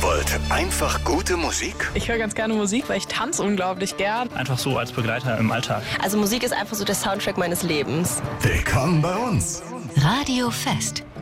wollt einfach gute Musik? Ich höre ganz gerne Musik, weil ich tanze unglaublich gern. Einfach so als Begleiter im Alltag. Also Musik ist einfach so der Soundtrack meines Lebens. Willkommen bei uns. Radio Fest.